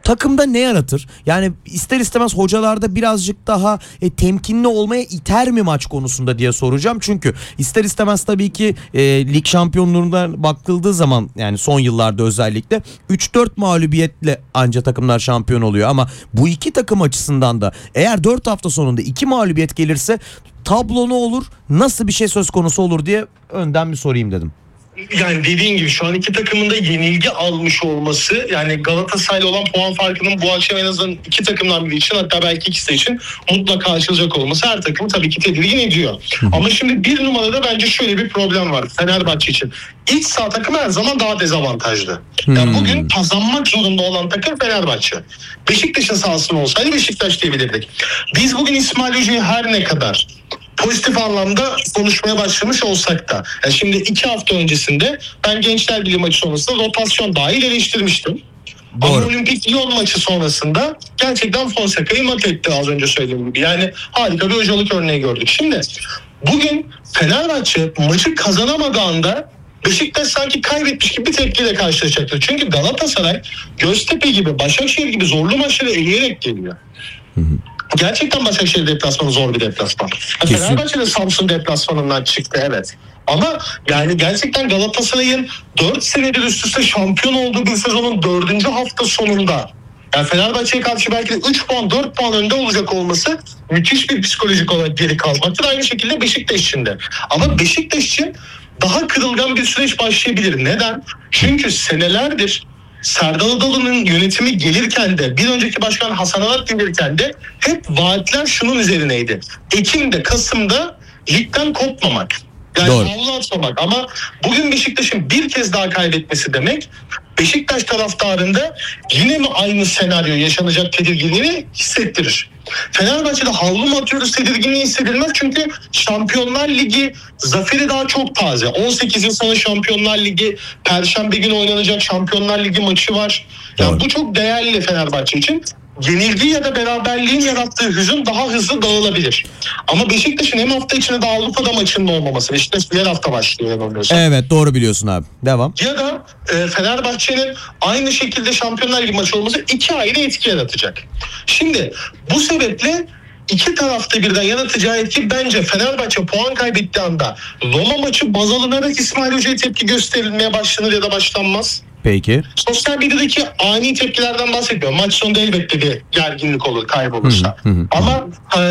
takımda ne yaratır? Yani ister istemez hocalarda birazcık daha temkinli olmaya iter mi maç konusunda diye soracağım. Çünkü ister istemez tabii ki lig şampiyonluğuna bakıldığı zaman, yani son yıllarda özellikle 3-4 mağlubiyetle anca takımlar şampiyon oluyor. Ama bu iki takım açısından da eğer 4 hafta sonunda 2 mağlubiyet gelirse tablo ne olur? Nasıl bir şey söz konusu olur diye önden bir sorayım dedim. Yani dediğin gibi şu an iki takımın da yenilgi almış olması, yani Galatasaray'la olan puan farkının bu akşam en azından iki takımdan biri için, hatta belki ikisi için mutlaka açılacak olması her takımı tabii ki tedirgin ediyor. Ama şimdi bir numarada bence şöyle bir problem var Fenerbahçe için. İç saha takımı her zaman daha dezavantajlı. Yani bugün kazanmak zorunda olan takım Fenerbahçe. Beşiktaş'ın sahasında olsaydı Beşiktaş diyebilirdik. Biz bugün İsmail Hoca'yı her ne kadar pozitif anlamda konuşmaya başlamış olsak da, yani şimdi 2 hafta öncesinde ben Gençler Birliği maçı sonrasında rotasyon dahil eleştirmiştim. Doğru. Ama Olimpik Lyon maçı sonrasında gerçekten Fonseca'yı mat etti, az önce söylediğim gibi. Yani harika bir hocalık örneği gördük. Şimdi bugün Fenerbahçe maçı kazanamadığı anda Beşiktaş sanki kaybetmiş gibi bir tepkiyle karşılaşacaktır. Çünkü Galatasaray Göztepe gibi, Başakşehir gibi zorlu maçları eleyerek geliyor. Gerçekten Başakşehir deplasmanı zor bir deplasman. Fenerbahçe de Samsun deplasmanından çıktı, evet. Ama yani gerçekten Galatasaray'ın 4 senedir üst üste şampiyon olduğu bir sezonun 4. hafta sonunda, yani Fenerbahçe'ye karşı belki de 3 puan 4 puan önde olacak olması müthiş bir psikolojik olarak geri kalmaktır. Aynı şekilde Beşiktaş için de. Ama Beşiktaş için daha kırılgan bir süreç başlayabilir. Neden? Çünkü senelerdir Serdal Adalı'nın yönetimi gelirken de, bir önceki başkan Hasan Arat gelirken de hep vaatler şunun üzerineydi: Ekim'de, Kasım'da ligden kopmamak. Yani havlu atmamak. Ama bugün Beşiktaş'ın bir kez daha kaybetmesi demek, Beşiktaş taraftarında yine mi aynı senaryo yaşanacak tedirginliğini hissettirir. Fenerbahçe'de havlu mu atıyoruz tedirginliği hissedilmez, çünkü Şampiyonlar Ligi zaferi daha çok taze. 18 Nisan Şampiyonlar Ligi, Perşembe günü oynanacak Şampiyonlar Ligi maçı var. Yani bu çok değerli Fenerbahçe için. Yenilgi ya da beraberliğin yarattığı hüzün daha hızlı dağılabilir. Ama Beşiktaş'ın hem hafta içinde de Avrupa'da maçının olmaması. Beşiktaş diğer hafta başlıyor. Evet, doğru biliyorsun abi. Devam. Ya da Fenerbahçe'nin aynı şekilde Şampiyonlar Ligi maçı olması 2 ayrı etki yaratacak. Şimdi bu sebeple iki tarafta birden yaratacağı etki, bence Fenerbahçe puan kaybettiği anda Roma maçı baz alınarak İsmail Hoca'ya tepki gösterilmeye başlanır ya da başlanmaz. Peki. Sosyal medyadaki ani tepkilerden bahsetmiyorum. Maç sonunda elbette bir gerginlik olur, kaybolursa. Ama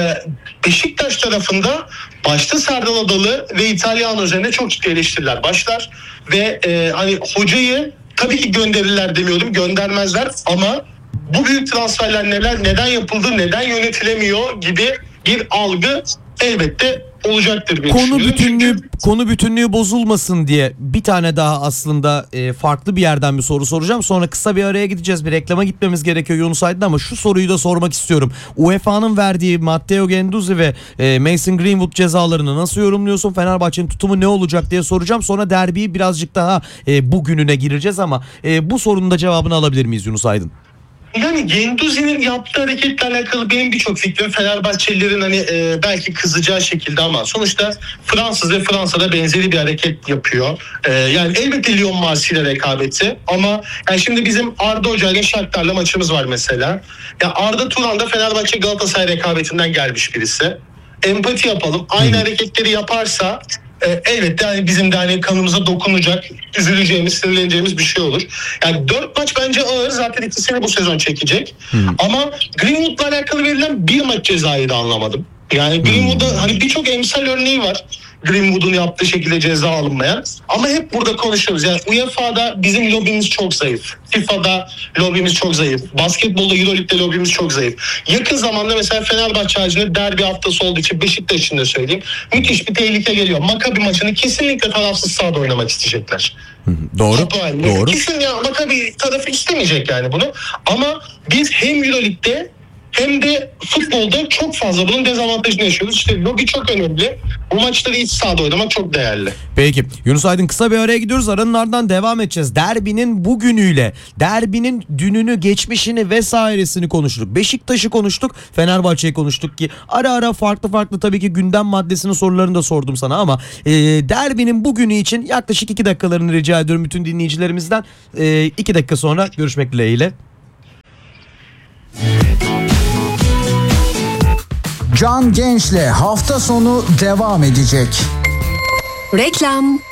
Beşiktaş tarafında başta Serdal Adalı ve İtalyan üzerine çok ciddi eleştiriler başlar. Ve hani hocayı tabii ki gönderirler demiyorum, göndermezler, ama bu büyük transferler neden yapıldı, neden yönetilemiyor gibi bir algı elbette olacaktır diye düşünüyorum. Konu bütünlüğü bozulmasın diye bir tane daha aslında farklı bir yerden bir soru soracağım. Sonra kısa bir araya gideceğiz. Bir reklama gitmemiz gerekiyor Yunus Aydın, ama şu soruyu da sormak istiyorum. UEFA'nın verdiği Matteo Guendouzi ve Mason Greenwood cezalarını nasıl yorumluyorsun? Fenerbahçe'nin tutumu ne olacak diye soracağım. Sonra derbiyi birazcık daha bugününe gireceğiz, ama bu sorunun da cevabını alabilir miyiz Yunus Aydın? Yani Guendouzi'nin yaptığı hareketle alakalı benim birçok fikrim Fenerbahçelilerin hani belki kızacağı şekilde, ama sonuçta Fransız ve Fransa'da benzeri bir hareket yapıyor. Yani elbette Lyon Marsilya rekabeti, ama yani şimdi bizim Arda Hoca ile Shakhtar'la maçımız var mesela. Ya Arda Turan da Fenerbahçe Galatasaray rekabetinden gelmiş birisi. Empati yapalım. Aynı hareketleri yaparsa elbette hani bizim de hani kanımıza dokunacak, üzüleceğimiz, sinirleneceğimiz bir şey olur. Yani 4 maç bence ağır. Zaten ikisini bu sezon çekecek. Ama Greenwood'la alakalı verilen bir maç cezayı da anlamadım. Yani Greenwood'da hani birçok emsal örneği var. Greenwood'un yaptığı şekilde ceza alınmayan. Ama hep burada konuşuyoruz. Yani UEFA'da bizim lobimiz çok zayıf. FIFA'da lobimiz çok zayıf. Basketbolda, Euroleague'de lobimiz çok zayıf. Yakın zamanda mesela Fenerbahçe haricinde derbi haftası olduğu için Beşiktaş için de söyleyeyim, müthiş bir tehlike geliyor. Maccabi maçını kesinlikle tarafsız sahada oynamak isteyecekler. Doğru. Kesin ya, Maccabi tarafı istemeyecek yani bunu. Ama biz hem Euroleague'de hem de futbolda çok fazla bunun dezavantajını yaşıyoruz. İşte lobi çok önemli. Bu maçları iç sahada oynamak çok değerli. Peki Yunus Aydın, kısa bir araya gidiyoruz. Aranın ardından devam edeceğiz. Derbinin bugünüyle, derbinin dününü, geçmişini vesairesini konuştuk. Beşiktaş'ı konuştuk, Fenerbahçe'yi konuştuk ki ara farklı tabii ki gündem maddesinin sorularını da sordum sana, ama derbinin bugünü için yaklaşık 2 dakikalarını rica ediyorum bütün dinleyicilerimizden. 2 dakika sonra görüşmek dileğiyle. Can Genç'le hafta sonu devam edecek. Reklam.